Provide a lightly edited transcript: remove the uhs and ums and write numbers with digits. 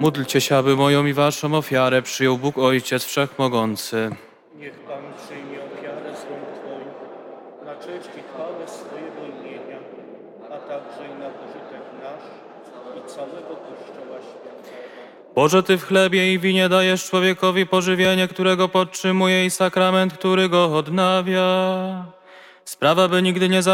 Módlcie się, aby moją i waszą ofiarę przyjął Bóg Ojciec Wszechmogący. Niech Pan przyjmie ofiarę z rąk Twoich na cześć i chwałę swojego imienia, a także i na pożytek nasz i całego Kościoła Świętego. Boże, Ty w chlebie i winie dajesz człowiekowi pożywienie, którego podtrzymuje i sakrament, który go odnawia. Sprawa, by nigdy nie